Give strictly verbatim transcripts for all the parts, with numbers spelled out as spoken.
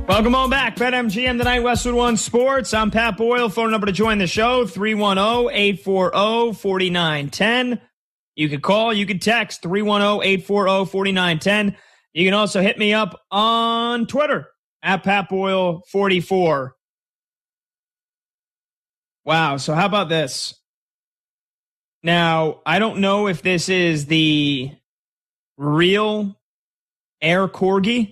Welcome on back. BetMGM tonight, Westwood One Sports. I'm Pat Boyle. Phone number to join the show, three one zero, eight four zero, four nine one zero. You can call, you can text, three one zero, eight four zero, four nine one zero. You can also hit me up on Twitter, at Pat Boyle forty-four. Wow, so how about this? Now, I don't know if this is the real Air Corgi.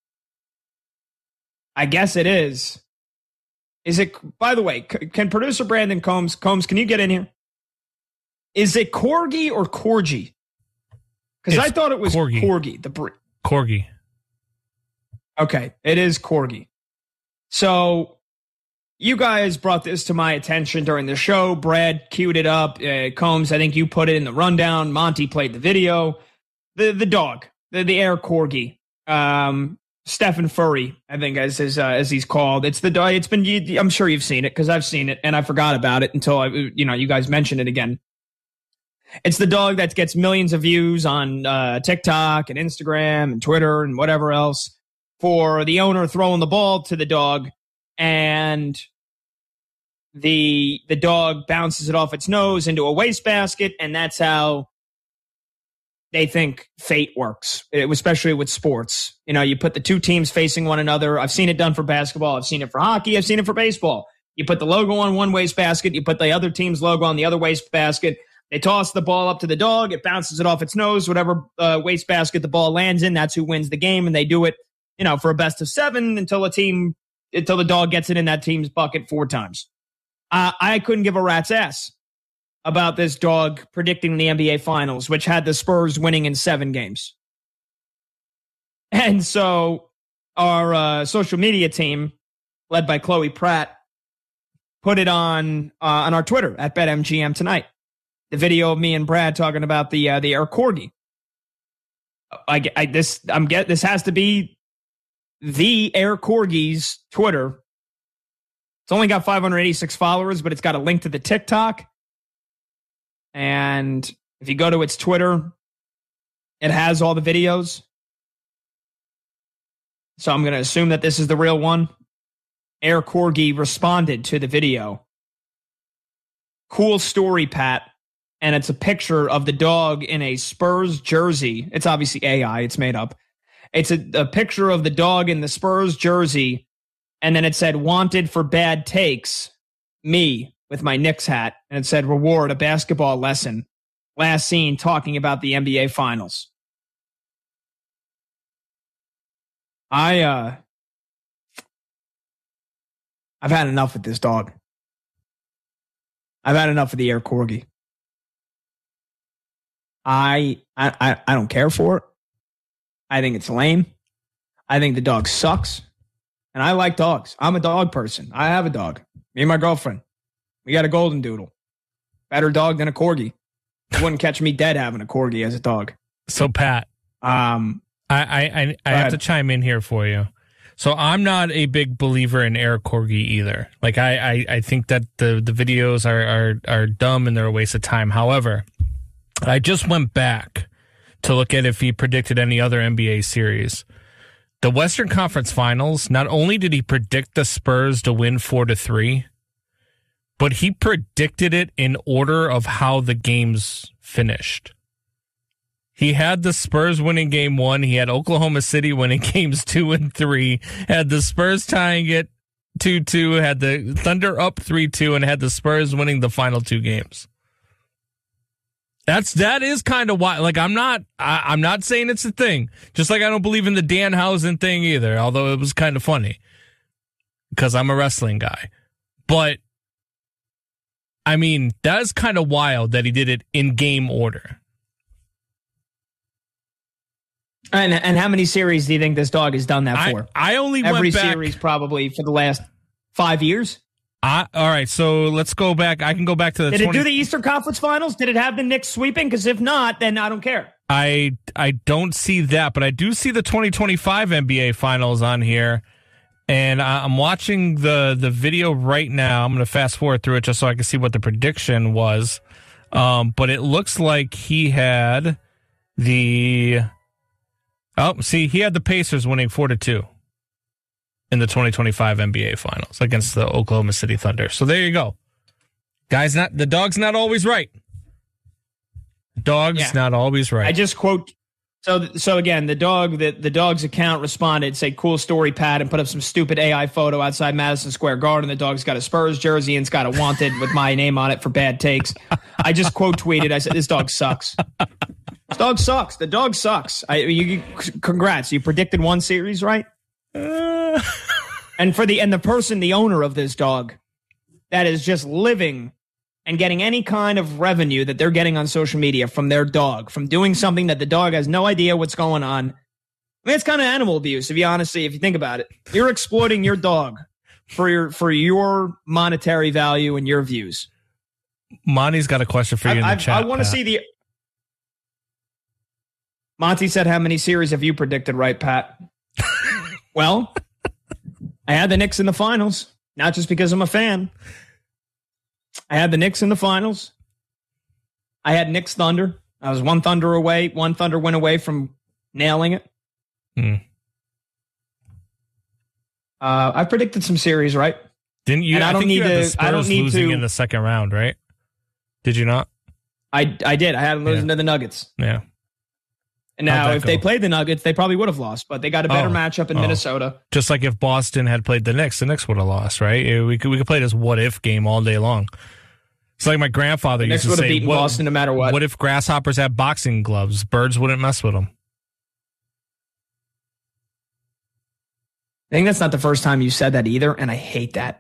I guess it is. Is it, by the way, c- can producer Brandon Combs, Combs, can you get in here? Is it Corgi or Corgi? Because I thought it was Corgi. Corgi, the breed. Corgi. Okay, it is Corgi. So you guys brought this to my attention during the show. Brad queued it up. Uh, Combs, I think you put it in the rundown. Monty played the video. The the dog, the, the Air Corgi. Um, Stephen Furry, I think, as as, uh, as he's called. It's the dog. It's been. You, I'm sure you've seen it because I've seen it and I forgot about it until I, you know, you guys mentioned it again. It's the dog that gets millions of views on uh, TikTok and Instagram and Twitter and whatever else for the owner throwing the ball to the dog and the the dog bounces it off its nose into a wastebasket, and that's how they think fate works, especially with sports. You know, you put the two teams facing one another. I've seen it done for basketball. I've seen it for hockey. I've seen it for baseball. You put the logo on one wastebasket. You put the other team's logo on the other wastebasket. They toss the ball up to the dog. It bounces it off its nose. Whatever uh, wastebasket the ball lands in, that's who wins the game. And they do it, you know, for a best of seven until a team, until the dog gets it in that team's bucket four times. Uh, I couldn't give a rat's ass about this dog predicting the N B A Finals, which had the Spurs winning in seven games. And so our uh, social media team, led by Chloe Pratt, put it on uh, on our Twitter at BetMGM tonight. The video of me and Brad talking about the uh, the Air Corgi. I, I this I'm get this has to be the Air Corgi's Twitter. It's only got five hundred eighty-six followers, but it's got a link to the TikTok. And if you go to its Twitter, it has all the videos. So I'm going to assume that this is the real one. Air Corgi responded to the video. Cool story, Pat. And it's a picture of the dog in a Spurs jersey. It's obviously A I. It's made up. It's a, a picture of the dog in the Spurs jersey. And then it said, wanted for bad takes, me. With my Knicks hat, and it said, reward, a basketball lesson. Last seen talking about the N B A Finals. I, uh, I've had enough with this dog. I've had enough of the Air Corgi. I, I, I, I don't care for it. I think it's lame. I think the dog sucks. And I like dogs. I'm a dog person. I have a dog. Me and my girlfriend. We got a golden doodle. Better dog than a corgi. You wouldn't catch me dead having a corgi as a dog. So, Pat, um, I, I, I, I have to chime in here for you. So I'm not a big believer in Air Corgi either. Like, I, I, I think that the, the videos are, are, are dumb and they're a waste of time. However, I just went back to look at if he predicted any other N B A series. The Western Conference Finals, not only did he predict the Spurs to win four to three, but he predicted it in order of how the games finished. He had the Spurs winning game one. He had Oklahoma City winning games two and three. Had the Spurs tying it two two. Had the Thunder up three two, and had the Spurs winning the final two games. That's that is kind of why. Like I'm not, I, I'm not saying it's a thing. Just like I don't believe in the Danhausen thing either. Although it was kind of funny because I'm a wrestling guy, but. I mean, that's kind of wild that he did it in game order. And and how many series do you think this dog has done that for? I, I only Every went back, series probably for the last five years. I, all right, so let's go back. I can go back to the. Did twenty it do the Eastern Conference Finals? Did it have the Knicks sweeping? Because if not, then I don't care. I I don't see that, but I do see the twenty twenty-five N B A Finals on here. And I'm watching the, the video right now. I'm going to fast forward through it just so I can see what the prediction was. Um, but it looks like he had the... Oh, see, he had the Pacers winning four to two. in the twenty twenty-five N B A Finals against the Oklahoma City Thunder. So there you go. Guys, not the dog's not always right. Dog's yeah. not always right. I just quote. So, so again, the dog, the, the dog's account responded, say, cool story, Pat, and put up some stupid A I photo outside Madison Square Garden. The dog's got a Spurs jersey and it's got a wanted with my name on it for bad takes. I just quote tweeted. I said, this dog sucks. This dog sucks. The dog sucks. I, you, congrats. You predicted one series, right? Uh. And for the, and the person, the owner of this dog that is just living and getting any kind of revenue that they're getting on social media from their dog, from doing something that the dog has no idea what's going on. I mean, it's kind of animal abuse, if you honestly, if you think about it. You're exploiting your dog for your for your monetary value and your views. Monty's got a question for you I, in the I, chat. I want to see the... Monty said, how many series have you predicted right, Pat? Well, I had the Knicks in the finals, not just because I'm a fan. I had the Knicks in the finals. I had Knicks Thunder. I was one Thunder away, one Thunder win away from nailing it. Hmm. Uh, I predicted some series, right? Didn't you? And I, I don't think need you had to. The Spurs I don't need losing to. in the second round, right? Did you not? I I did. I had them losing yeah. to the Nuggets. Yeah. And now, if go? they played the Nuggets, they probably would have lost, but they got a better oh, matchup in oh. Minnesota. Just like if Boston had played the Knicks, the Knicks would have lost, right? We could we could play this what if game all day long. It's like my grandfather the used Knicks to would have say, beaten what, Boston no matter what. What if grasshoppers had boxing gloves? Birds wouldn't mess with them. I think that's not the first time you said that either, and I hate that.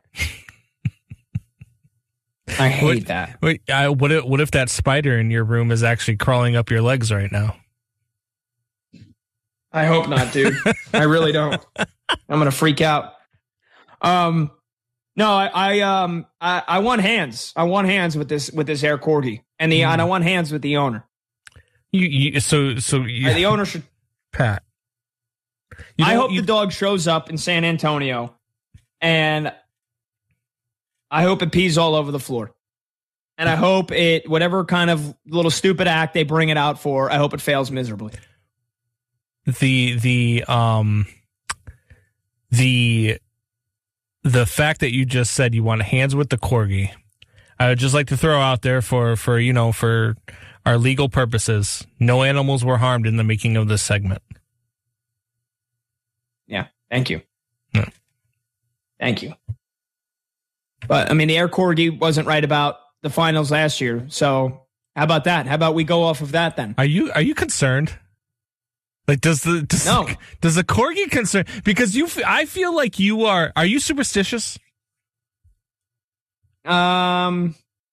I hate what, that. Wait, I, what if what if that spider in your room is actually crawling up your legs right now? I hope not, dude. I really don't. I'm gonna freak out. Um, no, I, I um, I, I want hands. I want hands with this with this Air Corgi, and the mm. and I want hands with the owner. You, you so so you, the owner should Pat. I hope you, the dog shows up in San Antonio, and I hope it pees all over the floor. And I hope it, whatever kind of little stupid act they bring it out for, I hope it fails miserably. The the um the the fact that you just said you want hands with the corgi, I would just like to throw out there for for you know for our legal purposes, no animals were harmed in the making of this segment. Yeah, thank you. Yeah. Thank you. But I mean, the Air Corgi wasn't right about the finals last year, so how about that? How about we go off of that then? Are you are you concerned? Like, does the does, no. the, does the corgi concern? Because you, I feel like you are. Are you superstitious? Um,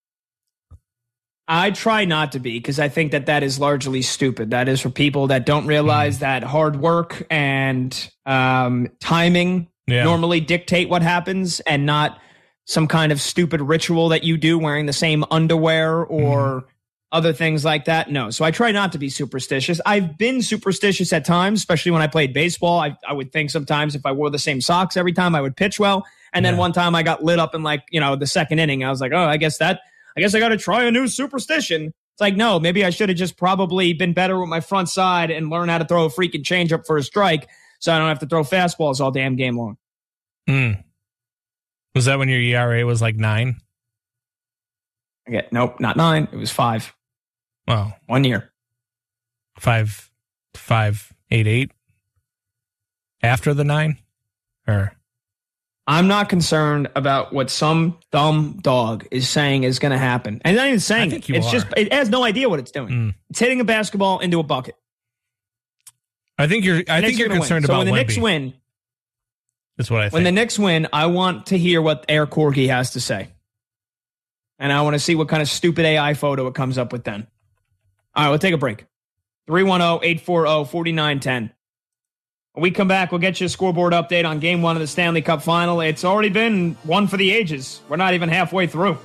I try not to be, because I think that that is largely stupid. That is for people that don't realize mm. that hard work and um, timing yeah. normally dictate what happens, and not some kind of stupid ritual that you do wearing the same underwear or mm. other things like that. No. So I try not to be superstitious. I've been superstitious at times, especially when I played baseball. I, I would think sometimes if I wore the same socks every time, I would pitch well. And then yeah. one time I got lit up in, like, you know, the second inning. I was like, oh, I guess that, I guess I got to try a new superstition. It's like, no, maybe I should have just probably been better with my front side and learn how to throw a freaking changeup for a strike, so I don't have to throw fastballs all damn game long. Hmm. Was that when your E R A was like nine? Okay, nope, not nine. It was five. Oh, one year. Five, five, eight, eight. After the nine, or I'm not concerned about what some dumb dog is saying is going to happen, and not even saying it. It's are. just it has no idea what it's doing. Mm. It's hitting a basketball into a bucket. I think you're. I think you're concerned win. about so when the Wemby. Knicks win. That's what I think. When the Knicks win, I want to hear what Air Corgi has to say. And I want to see what kind of stupid A I photo it comes up with then. All right, we'll take a break. three one zero, eight four zero, four nine one zero. When we come back, we'll get you a scoreboard update on game one of the Stanley Cup Final. It's already been one for the ages. We're not even halfway through.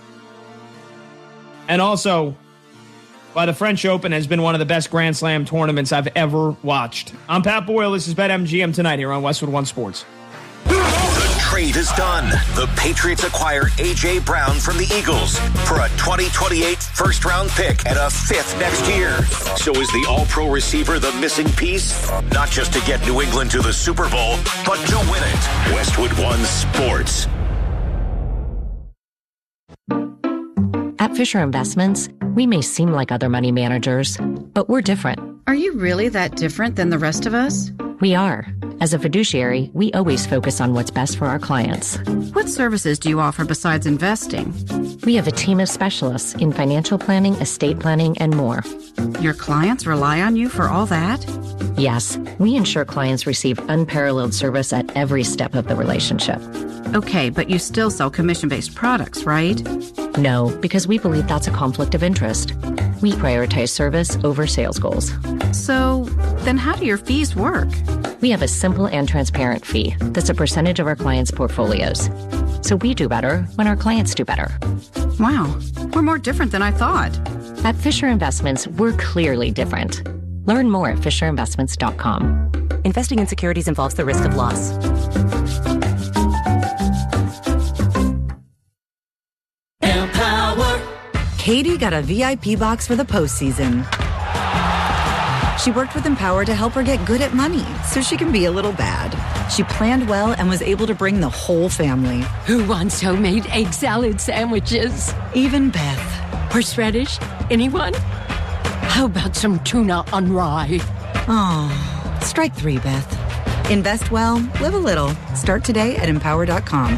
And also, why the French Open has been one of the best Grand Slam tournaments I've ever watched. I'm Pat Boyle. This is BetMGM tonight here on Westwood One Sports. The trade is done. The Patriots acquire A J. Brown from the Eagles for a twenty twenty-eight first-round pick and a fifth next year. So is the all-pro receiver the missing piece? Not just to get New England to the Super Bowl, but to win it. Westwood One Sports. At Fisher Investments, we may seem like other money managers, but we're different. Are you really that different than the rest of us? We are. As a fiduciary, we always focus on what's best for our clients. What services do you offer besides investing? We have a team of specialists in financial planning, estate planning, and more. Your clients rely on you for all that? Yes, we ensure clients receive unparalleled service at every step of the relationship. Okay, but you still sell commission-based products, right? No, because we believe that's a conflict of interest. We prioritize service over sales goals. So, then how do your fees work? We have a simple and transparent fee that's a percentage of our clients' portfolios. So we do better when our clients do better. Wow, we're more different than I thought. At Fisher Investments, we're clearly different. Learn more at fisher investments dot com. Investing in securities involves the risk of loss. Empower. Katie got a V I P box for the postseason. She worked with Empower to help her get good at money so she can be a little bad. She planned well and was able to bring the whole family. Who wants homemade egg salad sandwiches? Even Beth. Horseradish? Anyone? How about some tuna on rye? Oh, strike three, Beth. Invest well, live a little. Start today at empower dot com.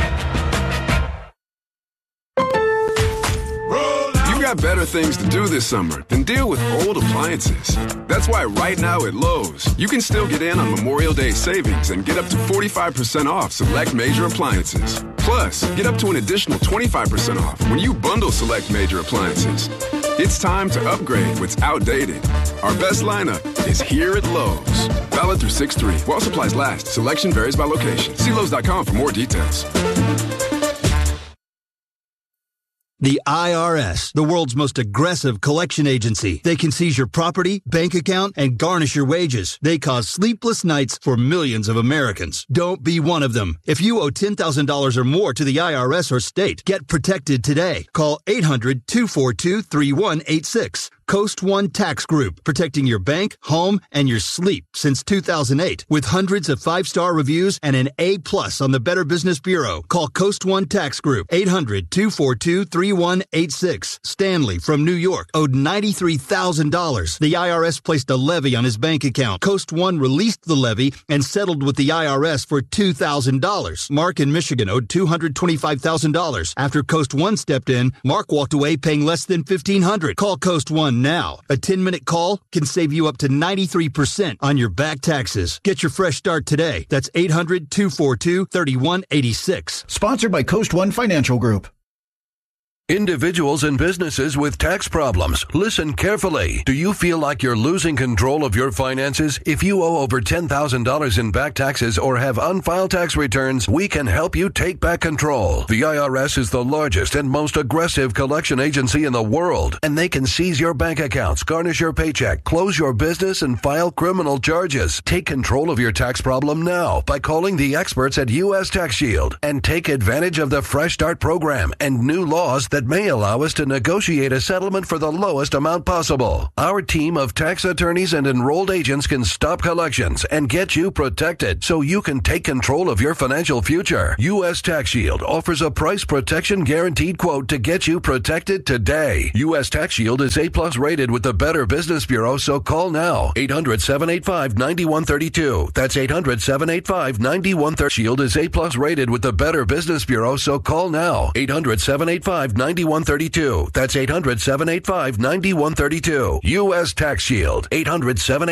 Got better things to do this summer than deal with old appliances. That's why right now at Lowe's, you can still get in on Memorial Day savings and get up to forty-five percent off select major appliances. Plus, get up to an additional twenty-five percent off when you bundle select major appliances. It's time to upgrade what's outdated. Our best lineup is here at Lowe's. Valid through six three. While supplies last, selection varies by location. See Lowe's dot com for more details. The I R S, the world's most aggressive collection agency. They can seize your property, bank account, and garnish your wages. They cause sleepless nights for millions of Americans. Don't be one of them. If you owe ten thousand dollars or more to the I R S or state, get protected today. Call eight hundred, two four two, three one eight six. Coast One Tax Group, protecting your bank, home, and your sleep since two thousand eight. With hundreds of five-star reviews and an A plus on the Better Business Bureau. Call Coast One Tax Group, eight hundred, two four two, three one eight six. Stanley from New York owed ninety-three thousand dollars. The I R S placed a levy on his bank account. Coast One released the levy and settled with the I R S for two thousand dollars. Mark in Michigan owed two hundred twenty-five thousand dollars. After Coast One stepped in, Mark walked away paying less than fifteen hundred dollars. Call Coast One now. A ten-minute call can save you up to ninety-three percent on your back taxes. Get your fresh start today. That's eight hundred, two four two, three one eight six. Sponsored by Coast One Financial Group. Individuals and businesses with tax problems, listen carefully. Do you feel like you're losing control of your finances? If you owe over ten thousand dollars in back taxes or have unfiled tax returns, we can help you take back control. The I R S is the largest and most aggressive collection agency in the world, and they can seize your bank accounts, garnish your paycheck, close your business, and file criminal charges. Take control of your tax problem now by calling the experts at U S Tax Shield and take advantage of the Fresh Start program and new laws that may allow us to negotiate a settlement for the lowest amount possible. Our team of tax attorneys and enrolled agents can stop collections and get you protected so you can take control of your financial future. U S Tax Shield offers a price protection guaranteed quote to get you protected today. U S Tax Shield is A plus rated with the Better Business Bureau, so call now. eight hundred, seven eight five, nine one three two. That's eight hundred, seven eight five, nine one three two. Shield is A plus rated with the Better Business Bureau, so call now. eight hundred, seven eight five, nine one three two. That's eight hundred, seven eight five, nine one three two. U S Tax Shield. eight hundred, seven eight five,